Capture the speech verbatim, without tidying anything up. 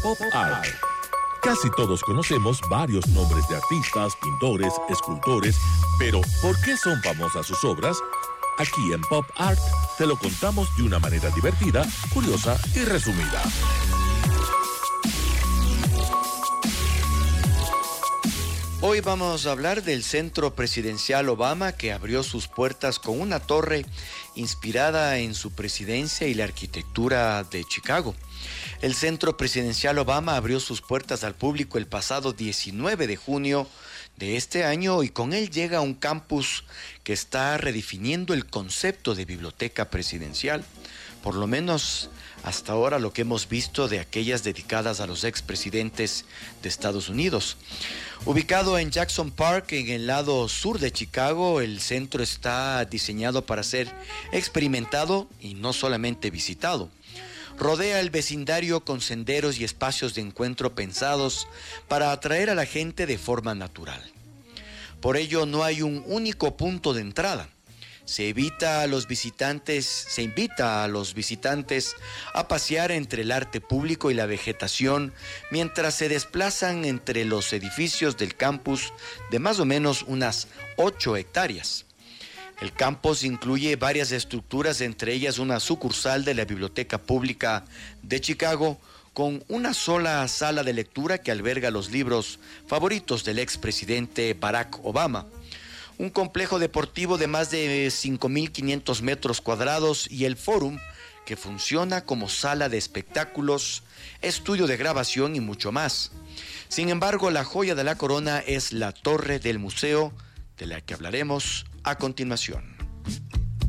Pop Art. Casi todos conocemos varios nombres de artistas, pintores, escultores, pero ¿por qué son famosas sus obras? Aquí en Pop Art te lo contamos de una manera divertida, curiosa y resumida. Hoy vamos a hablar del Centro Presidencial Obama, que abrió sus puertas con una torre inspirada en su presidencia y la arquitectura de Chicago. El Centro Presidencial Obama abrió sus puertas al público el pasado diecinueve de junio de este año y con él llega un campus que está redefiniendo el concepto de biblioteca presidencial, por lo menos hasta ahora lo que hemos visto de aquellas dedicadas a los expresidentes de Estados Unidos. Ubicado en Jackson Park, en el lado sur de Chicago, el centro está diseñado para ser experimentado y no solamente visitado. Rodea el vecindario con senderos y espacios de encuentro pensados para atraer a la gente de forma natural. Por ello, no hay un único punto de entrada. Se evita a los visitantes, se invita a los visitantes a pasear entre el arte público y la vegetación mientras se desplazan entre los edificios del campus de más o menos unas ocho hectáreas. El campus incluye varias estructuras, entre ellas una sucursal de la Biblioteca Pública de Chicago, con una sola sala de lectura que alberga los libros favoritos del expresidente Barack Obama, un complejo deportivo de más de cinco mil quinientos metros cuadrados y el Forum, que funciona como sala de espectáculos, estudio de grabación y mucho más. Sin embargo, la joya de la corona es la torre del museo, de la que hablaremos a continuación.